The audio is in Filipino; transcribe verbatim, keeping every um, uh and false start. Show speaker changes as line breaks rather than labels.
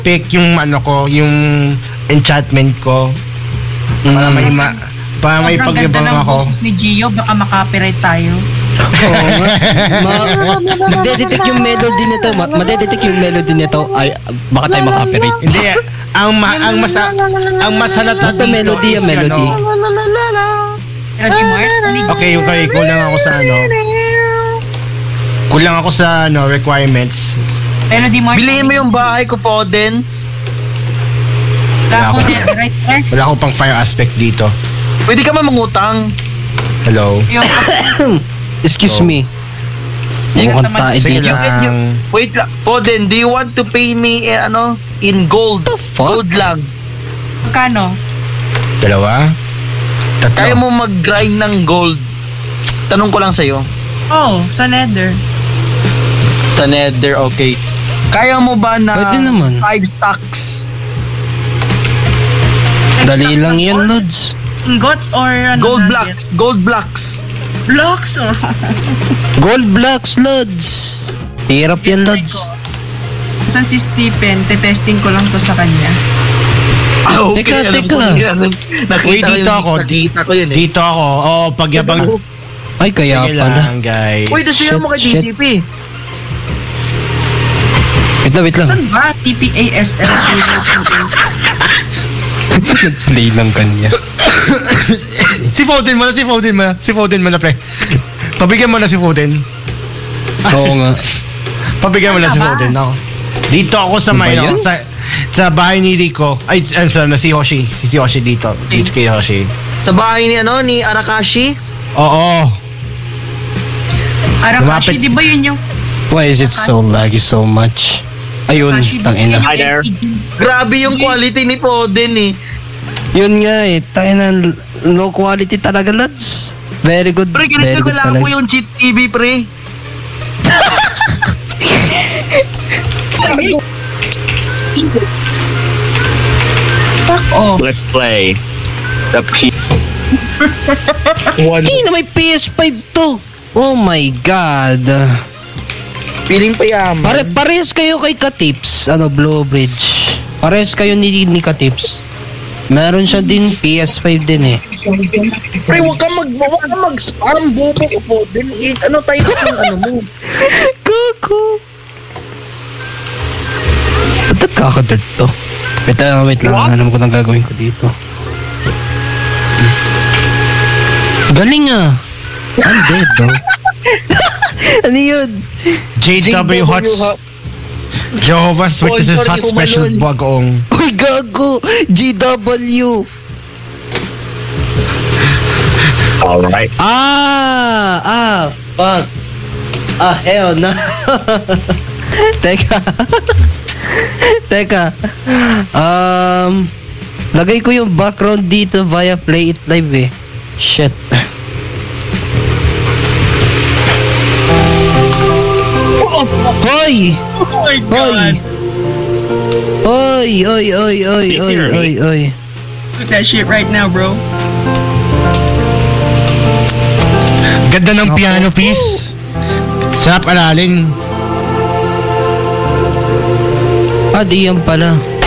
pick yung ano ko, yung enchantment ko. Para
Mm.
may ma... Para may
Sobrang
paglibang
ganda ng
ako.
boses ni Gio, baka makapiright tayo.
Oo nga. Ma- Madedetect yung melody nito. Ma- madedetect yung melody nito. Ay, baka tayo makapirate.
Hindi, ang ma ang mas ang mas halata
Basta melody yung melody.
Pero di Mars, ano yung-
Okay, okay, kulang ako sa ano. Kulang ako sa ano requirements.
Pero di Mars,
Bilihin mo yung bahay ko po din.
Wala
Wala
ako
ako.
net right there.
Wala akong pang fire aspect dito.
Pwede ka mangutang.
Hello.
Yung
Excuse
So,
me.
Yung
Mukhang
naman-
tayo
Sige
dito.
lang.
Wait lang. Po din, do you want to pay me eh, ano in gold?
The fuck?
Gold lang.
Magkano?
Dalawa? Tatlo.
Kaya mo mag-grind ng gold. Tanong ko lang sa'yo.
Oh, sa nether.
Sa nether, okay. Kaya mo ba na
Pwede naman.
five stacks?
Dali lang yan, Lods.
Ingots or ano?
Gold
nuggets?
blocks. Gold blocks.
Blocks or...
Gold blocks, Lods. Hirap yan, Lods.
Saan si Stephen? Tetesting ko lang to sa kanya.
Ah, okay.
Teka,
alam
teka.
ko yun. Nakita
Uy,
ko
dito
yun.
ako.
Nakita ko yun eh.
Dito ako. Oo, pagyabang.
Ay, kaya
Sige
pala.
lang, guys.
Uy, dasuyan mo kay D
Shit,
C P.
Wait lang, wait lang.
Saan ba? T P A S L.
Play lang kanya.
Si Foden mo na, si Foden mo na. Si Foden mo na, pre. Pabigyan mo na si Foden.
Oo nga.
Pabigyan mo na si
Ano ba?
Foden ako. Dito ako sa
Ano ba
may
yan?
sa sa bahay ni Rico. Ay, ano sa na si Yoshi. Si Yoshi dito. Dito kay Yoshi.
Sa bahay ni ano, ni Arakashi.
Oo.
Arakashi,
Lumapit.
di ba yun yung...
Why is it so laggy so much? Ayun,
Arakashi, di ba
tangina.
yun
Hi there.
yung-
Grabe yung quality ni Foden eh.
Yun nga eh, tangina, low quality talaga, Lods. Very good,
Pre,
very
ganito
good
ko lang po
talaga.
yung cheat T V, pre.
Fuck off.
Let's play the P.
One.
Hey, na may P S five to. Oh my God.
Feeling pa yaman.
Pare parehas kayo kay Katips, ano, Blue Bridge. Parehas kayo ni, ni Katips. Meron siya din P S five din eh.
Pre, huwag ka mag, huwag ka mag-spam, bobo ko po. Then, eh, ano tayo ng ano mo?
Kuku. Ba't nagkakadirt to? Wait lang, wait lang.
What?
Alam ko nang gagawin ko dito. Galing ah. I'm dead though. Ano yun?
J W Hot Jehovah's Witnesses
sorry,
Hot
kumalun.
Special Bagong.
Uy, gago! G W!
Alright.
Ah! Ah! Fuck! Ah, hell no! Teka. Teka. Um... Lagay ko yung background dito via Play It Live eh. Shit. Hoy!
Oh my
Hoy! Oy, oy, oy, oy, oy, oy, oy.
Do that shit right now, bro.
Ganda ng
Ako.
piano piece. Sarap aralin.
Ah, di yan pala.